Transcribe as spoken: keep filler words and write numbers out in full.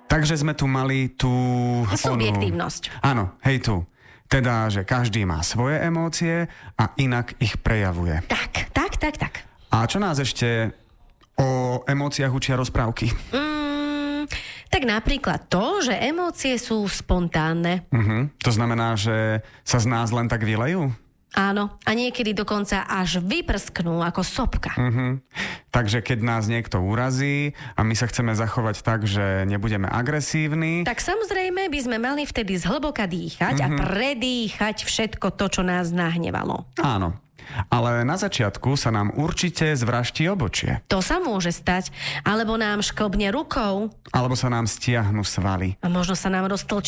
Takže sme tu mali tú... Subjektívnosť. Onu, áno, hej tu. Teda, že každý má svoje emócie a inak ich prejavuje. Tak, tak, tak, tak. A čo nás ešte o emóciách učia rozprávky? Mm, tak napríklad to, že emócie sú spontánne. Uh-huh. To znamená, že sa z nás len tak vylejú? Áno, a niekedy dokonca až vyprsknú ako sopka. Uh-huh. Takže keď nás niekto urazí a my sa chceme zachovať tak, že nebudeme agresívni... Tak samozrejme by sme mali vtedy zhlboka dýchať uh-huh. a predýchať všetko to, čo nás nahnevalo. Áno. Ale na začiatku sa nám určite zvraští obočie. To sa môže stať. Alebo nám šklbne rukou. Alebo sa nám stiahnu svaly. A možno sa nám roztlčí